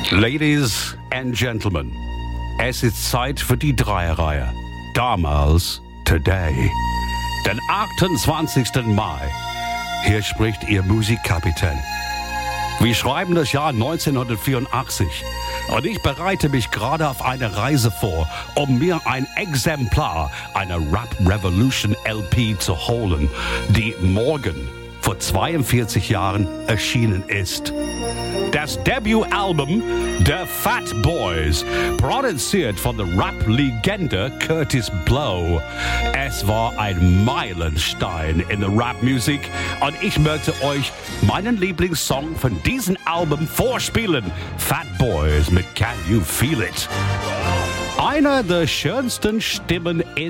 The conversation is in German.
Ladies and Gentlemen, es ist Zeit für die Dreierreihe. Damals, Today. Den 28. Mai. Hier spricht Ihr Musikkapitän. Wir schreiben das Jahr 1984 und ich bereite mich gerade auf eine Reise vor, um mir ein Exemplar einer Rap Revolution LP zu holen, die morgen vor 42 Jahren erschienen ist. Das Debütalbum der Fat Boys, produziert von der Rap-Legende Curtis Blow. Es war ein Meilenstein in der Rap-Musik und ich möchte euch meinen Lieblingssong von diesem Album vorspielen. Fat Boys mit Can You Feel It? Einer der schönsten Stimmen in